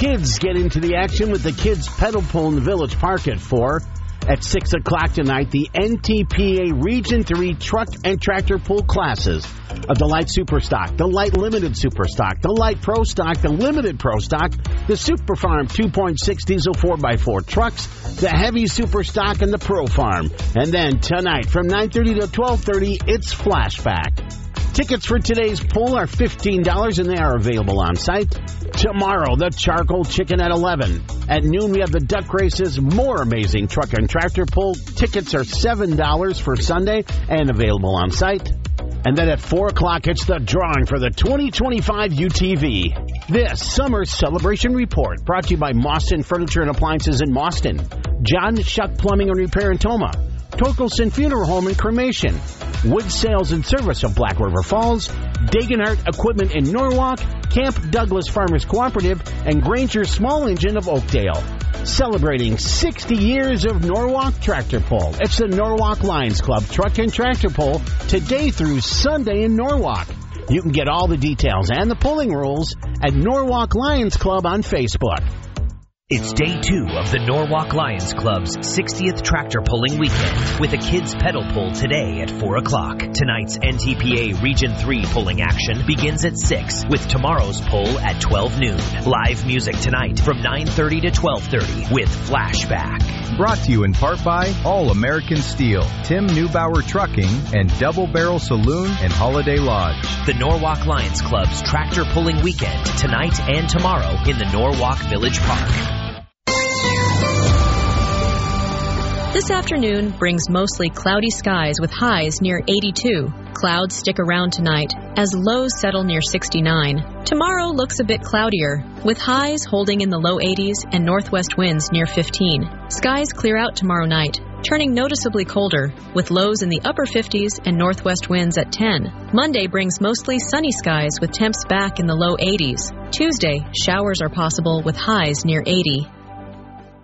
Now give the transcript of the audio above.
kids get into the action with the kids' pedal pull in the Village Park at 4. At 6 o'clock tonight, the NTPA Region 3 Truck and Tractor Pull classes of the Light Super Stock, the Light Limited Super Stock, the Light Pro Stock, the Limited Pro Stock, the Super Farm 2.6 Diesel 4x4 trucks, the Heavy Super Stock, and the Pro Farm. And then tonight from 9:30 to 12:30, it's Flashback. Tickets for today's pull are $15, and they are available on site. Tomorrow, the Charcoal Chicken at 11. At noon, we have the Duck Races, more amazing truck and tractor pull. Tickets are $7 for Sunday and available on site. And then at 4 o'clock, it's the drawing for the 2025 UTV. This Summer Celebration Report brought to you by Mauston Furniture and Appliances in Mauston, John Shuck Plumbing and Repair in Toma, Torkelson Funeral Home and Cremation, Wood Sales and Service of Black River Falls, Dagenhart Equipment in Norwalk, Camp Douglas Farmers Cooperative, and Granger Small Engine of Oakdale. Celebrating 60 years of Norwalk Tractor Pull. It's the Norwalk Lions Club Truck and Tractor Pull today through Sunday in Norwalk. You can get all the details and the pulling rules at Norwalk Lions Club on Facebook. It's day 2 of the Norwalk Lions Club's 60th tractor pulling weekend with a kids pedal pull today at 4 o'clock. Tonight's NTPA Region 3 pulling action begins at 6 with tomorrow's pull at 12 noon. Live music tonight from 9:30 to 12:30 with Flashback. Brought to you in part by All American Steel, Tim Neubauer Trucking, and Double Barrel Saloon and Holiday Lodge. The Norwalk Lions Club's tractor pulling weekend tonight and tomorrow in the Norwalk Village Park. This afternoon brings mostly cloudy skies with highs near 82. Clouds stick around tonight as lows settle near 69. Tomorrow looks a bit cloudier, with highs holding in the low 80s and northwest winds near 15. Skies clear out tomorrow night, turning noticeably colder, with lows in the upper 50s and northwest winds at 10. Monday brings mostly sunny skies with temps back in the low 80s. Tuesday, showers are possible with highs near 80.